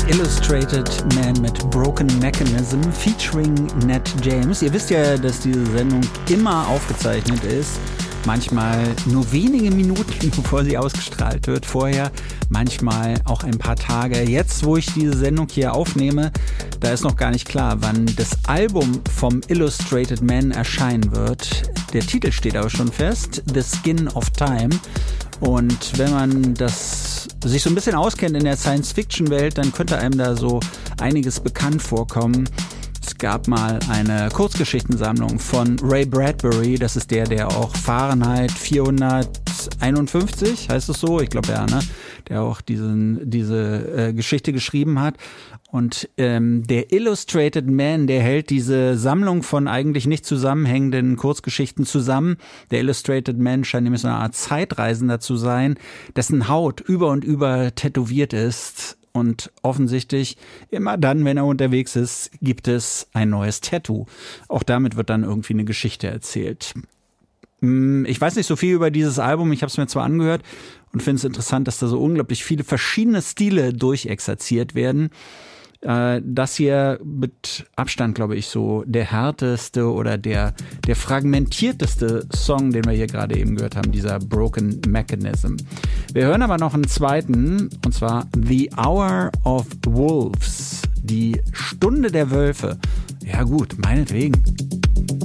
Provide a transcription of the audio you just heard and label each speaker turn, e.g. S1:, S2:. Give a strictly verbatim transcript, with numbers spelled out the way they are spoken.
S1: Illustrated Man mit Broken Mechanism featuring Nat James. Ihr wisst ja, dass diese Sendung immer aufgezeichnet ist. Manchmal nur wenige Minuten, bevor sie ausgestrahlt wird. Vorher manchmal auch ein paar Tage. Jetzt, wo ich diese Sendung hier aufnehme, da ist noch gar nicht klar, wann das Album vom Illustrated Man erscheinen wird. Der Titel steht aber schon fest, The Skin of Time. Und wenn man das sich so ein bisschen auskennt in der Science-Fiction-Welt, dann könnte einem da so einiges bekannt vorkommen. Es gab mal eine Kurzgeschichtensammlung von Ray Bradbury, das ist der, der auch Fahrenheit vierhunderteinundfünfzig, heißt es so, ich glaube ja, ne, der auch diesen, diese äh, Geschichte geschrieben hat. Und ähm, der Illustrated Man, der hält diese Sammlung von eigentlich nicht zusammenhängenden Kurzgeschichten zusammen. Der Illustrated Man scheint nämlich so eine Art Zeitreisender zu sein, dessen Haut über und über tätowiert ist. Und offensichtlich immer dann, wenn er unterwegs ist, gibt es ein neues Tattoo. Auch damit wird dann irgendwie eine Geschichte erzählt. Ich weiß nicht so viel über dieses Album, ich habe es mir zwar angehört und finde es interessant, dass da so unglaublich viele verschiedene Stile durchexerziert werden. Das hier mit Abstand, glaube ich, so der härteste oder der, der fragmentierteste Song, den wir hier gerade eben gehört haben, dieser Broken Mechanism. Wir hören aber noch einen zweiten, und zwar The Hour of Wolves, die Stunde der Wölfe. Ja gut, meinetwegen.